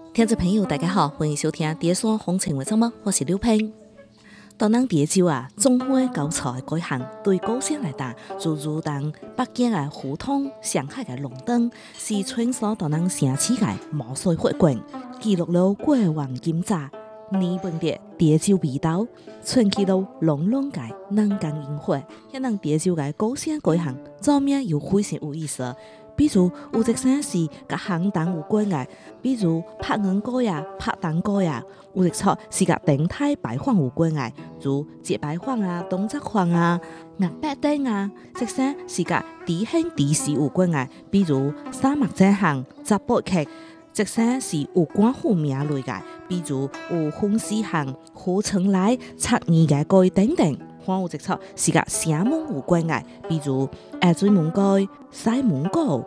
听众朋友，大家好，欢迎收听《第一线风情为什么》，我是刘平。当咱第一周总会高潮的改行，对高线来讲，就如同北京的胡同、上海的龙灯，是穿梭到咱城市的毛遂血管，记录了过往今早。年份的第一周味道，存起了龙龙界南港烟火，遐咱第一周的高线改行，做咩又非常有意思。比如有一些是甲行当有关的，比如拍银果呀、拍蛋糕呀；有一撮是甲电台摆放有关的，如节摆放动作放硬板凳这些是甲知兴知识有关的，比如沙漠这行、杂布客。这些是有官府名类的，比如有婚事行、火城来、插耳的歌等等。还有一撮是甲城门有关的，比如下水门街、西门鼓、